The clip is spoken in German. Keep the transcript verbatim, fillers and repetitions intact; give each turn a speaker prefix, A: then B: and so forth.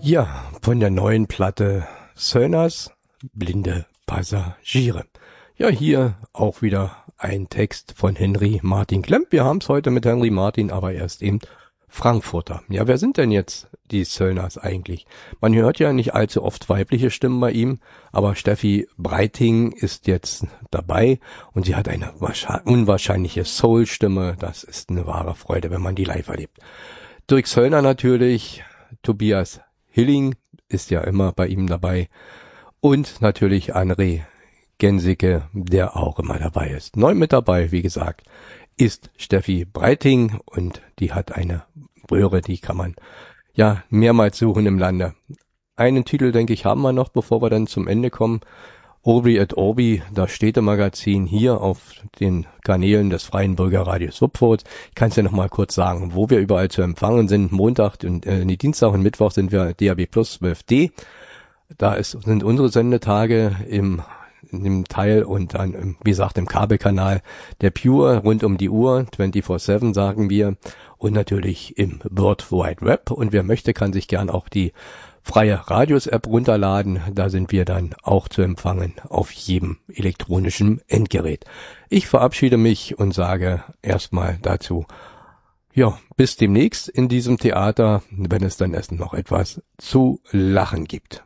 A: Ja, von der neuen Platte Söllners Blinde Passagiere. Ja, hier auch wieder ein Text von Henry Martin Klemp. Wir haben es heute mit Henry Martin, aber erst eben Frankfurter. Ja, wer sind denn jetzt die Söllners eigentlich? Man hört ja nicht allzu oft weibliche Stimmen bei ihm, aber Steffi Breiting ist jetzt dabei und sie hat eine unwahrscheinliche Soul-Stimme. Das ist eine wahre Freude, wenn man die live erlebt. Dirk Söllner natürlich, Tobias Hilling ist ja immer bei ihm dabei und natürlich André Gensicke, der auch immer dabei ist. Neu mit dabei, wie gesagt, ist Steffi Breiting und die hat eine Röhre, die kann man ja mehrmals suchen im Lande. Einen Titel, denke ich, haben wir noch, bevor wir dann zum Ende kommen. Orbi et Orbi, das Städtemagazin hier auf den Kanälen des Freien Bürgerradios Wupfurt. Ich kann es ja noch mal kurz sagen, wo wir überall zu empfangen sind. Montag und äh, nee, Dienstag und Mittwoch sind wir D A B Plus zwölf D. Da ist, sind unsere Sendetage im in dem Teil und dann, wie gesagt, im Kabelkanal der Pure rund um die Uhr, vierundzwanzig sieben sagen wir, und natürlich im World Wide Web. Und wer möchte, kann sich gern auch die Freie Radios App runterladen. Da sind wir dann auch zu empfangen auf jedem elektronischen Endgerät. Ich verabschiede mich und sage erstmal dazu, ja, bis demnächst in diesem Theater, wenn es dann erst noch etwas zu lachen gibt.